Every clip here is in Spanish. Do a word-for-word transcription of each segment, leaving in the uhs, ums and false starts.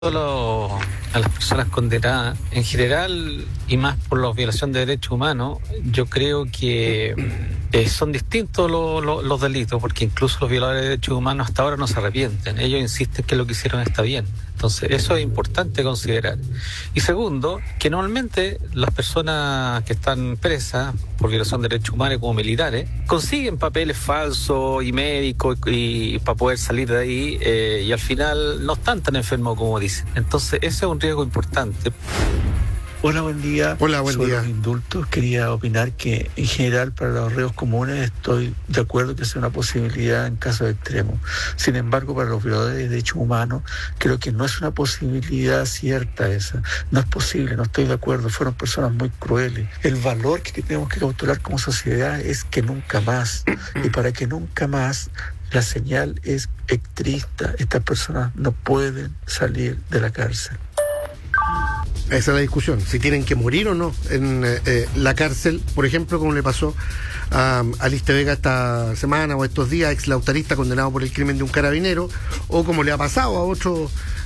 Solo a las personas condenadas en general y más por la violación de derechos humanos, yo creo que eh, son distintos lo, lo, los delitos, porque incluso los violadores de derechos humanos hasta ahora no se arrepienten. Ellos insisten que lo que hicieron está bien. Entonces eso es importante considerar. Y segundo, que normalmente las personas que están presas por violación de derechos humanos como militares consiguen papeles falsos y médicos y, y para poder salir de ahí eh, y al final no están tan enfermos como dicen. Entonces ese es un riesgo importante. Hola, buen día. Hola, buen Sobre día. los indultos, quería opinar que en general para los reos comunes estoy de acuerdo que sea una posibilidad en casos extremos. Sin embargo, para los violadores de derechos humanos, creo que no es una posibilidad cierta esa. No es posible, no estoy de acuerdo. Fueron personas muy crueles. El valor que tenemos que cautelar como sociedad es que nunca más. Y para que nunca más, la señal es triste. Estas personas no pueden salir de la cárcel. Esa es la discusión, si tienen que morir o no en eh, la cárcel, por ejemplo, como le pasó a Aliste Vega esta semana o estos días, ex lautarista condenado por el crimen de un carabinero, o como le ha pasado a otros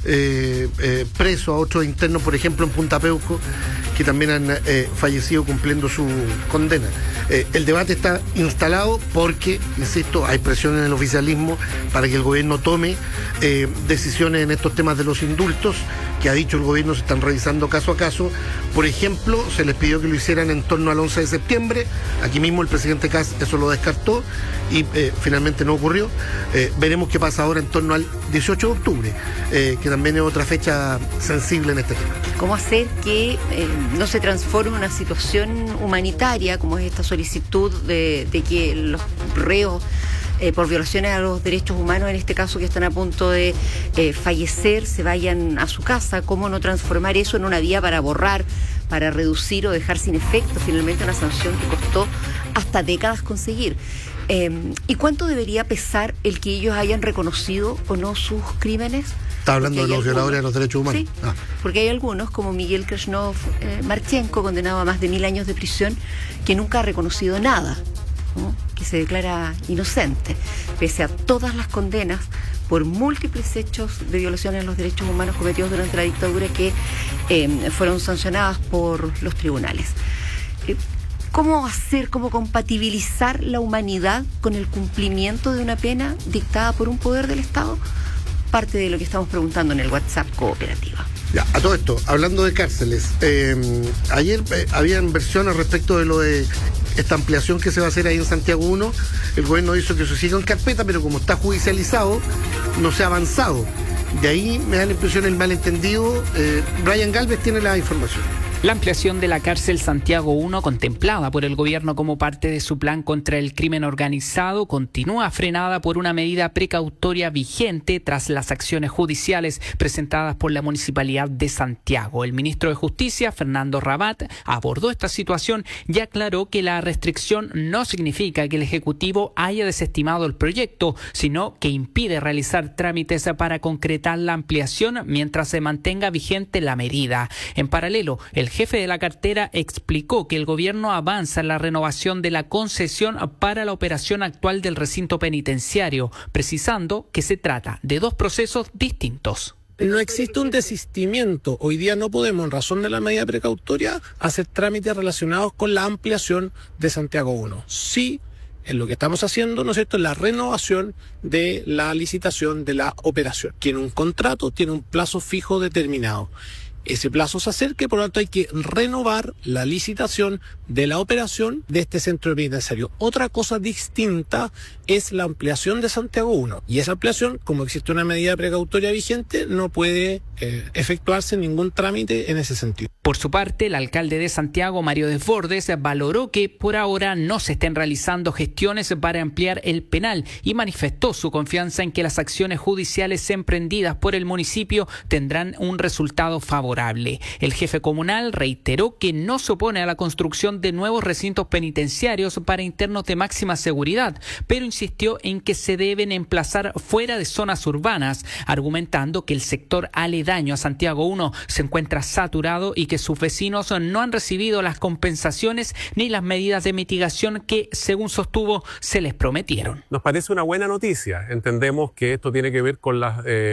eh, eh, presos, a otros internos, por ejemplo, en Punta Peuco, que también han eh, fallecido cumpliendo su condena. Eh, el debate está instalado porque, insisto, hay presión en el oficialismo para que el gobierno tome eh, decisiones en estos temas de los indultos, que ha dicho el gobierno se están revisando caso a caso. Por ejemplo, se les pidió que lo hicieran en torno al once de septiembre. Aquí mismo el presidente Kast eso lo descartó y eh, finalmente no ocurrió. Eh, veremos qué pasa ahora en torno al dieciocho de octubre, eh, que también es otra fecha sensible en este tema. ¿Cómo hacer que eh, no se transforme en una situación humanitaria como es esta solicitud de, de que los reos Eh, por violaciones a los derechos humanos, en este caso que están a punto de eh, fallecer, se vayan a su casa? ¿Cómo no transformar eso en una vía para borrar, para reducir o dejar sin efecto finalmente una sanción que costó hasta décadas conseguir? Eh, ¿Y cuánto debería pesar el que ellos hayan reconocido o no sus crímenes? Está hablando de los algunos, violadores de los derechos humanos. Sí, ah. porque hay algunos, como Miguel Krishnov eh, Marchenko, condenado a más de mil años de prisión, que nunca ha reconocido nada, ¿no? Que se declara inocente, pese a todas las condenas por múltiples hechos de violaciones a los derechos humanos cometidos durante la dictadura que eh, fueron sancionadas por los tribunales. Eh, ¿Cómo hacer, cómo compatibilizar la humanidad con el cumplimiento de una pena dictada por un poder del Estado? Parte de lo que estamos preguntando en el WhatsApp Cooperativa. Ya, a todo esto, hablando de cárceles, eh, ayer eh, habían versiones respecto de lo de esta ampliación que se va a hacer ahí en Santiago uno. El gobierno hizo que se siga en carpeta, pero como está judicializado, no se ha avanzado. De ahí me da la impresión el malentendido. Eh, Brian Galvez tiene la información. La ampliación de la cárcel Santiago uno, contemplada por el gobierno como parte de su plan contra el crimen organizado, continúa frenada por una medida precautoria vigente tras las acciones judiciales presentadas por la Municipalidad de Santiago. El ministro de Justicia, Fernando Rabat, abordó esta situación y aclaró que la restricción no significa que el Ejecutivo haya desestimado el proyecto, sino que impide realizar trámites para concretar la ampliación mientras se mantenga vigente la medida. En paralelo, el jefe de la cartera explicó que el gobierno avanza en la renovación de la concesión para la operación actual del recinto penitenciario, precisando que se trata de dos procesos distintos. No existe un desistimiento. Hoy día no podemos, en razón de la medida precautoria, hacer trámites relacionados con la ampliación de Santiago uno. Sí, en lo que estamos haciendo, ¿no es cierto?, es la renovación de la licitación de la operación. Tiene un contrato, tiene un plazo fijo determinado. Ese plazo se acerca y por lo tanto hay que renovar la licitación de la operación de este centro penitenciario. Otra cosa distinta es la ampliación de Santiago uno. Y esa ampliación, como existe una medida precautoria vigente, no puede eh, efectuarse ningún trámite en ese sentido. Por su parte, el alcalde de Santiago, Mario Desbordes, valoró que por ahora no se estén realizando gestiones para ampliar el penal y manifestó su confianza en que las acciones judiciales emprendidas por el municipio tendrán un resultado favorable. El jefe comunal reiteró que no se opone a la construcción de nuevos recintos penitenciarios para internos de máxima seguridad, pero insistió en que se deben emplazar fuera de zonas urbanas, argumentando que el sector aledaño a Santiago uno se encuentra saturado y que sus vecinos no han recibido las compensaciones ni las medidas de mitigación que, según sostuvo, se les prometieron. Nos parece una buena noticia. Entendemos que esto tiene que ver con las... Eh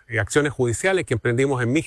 acciones judiciales que emprendimos en mi